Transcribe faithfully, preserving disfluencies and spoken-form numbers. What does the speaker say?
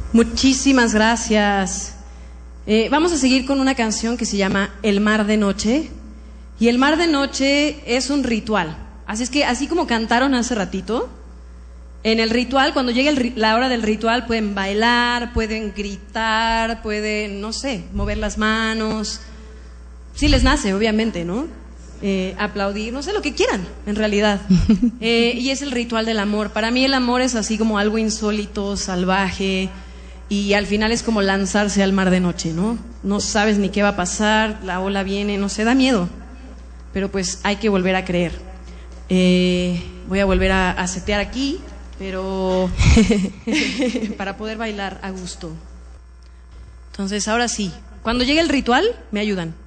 Muchísimas gracias. Eh, vamos a seguir con una canción que se llama El mar de noche. Y el mar de noche es un ritual. Así es que, así como cantaron hace ratito, en el ritual, cuando llegue el, la hora del ritual, pueden bailar, pueden gritar, pueden, no sé, mover las manos. Sí les nace, obviamente, ¿no? Eh, aplaudir, no sé, lo que quieran, en realidad. Eh, y es el ritual del amor. Para mí el amor es así como algo insólito, salvaje, y al final es como lanzarse al mar de noche, ¿no? No sabes ni qué va a pasar, la ola viene, no sé, da miedo. Pero pues hay que volver a creer. Eh, voy a volver a, a setear aquí, pero para poder bailar a gusto. Entonces, ahora sí, cuando llegue el ritual, me ayudan.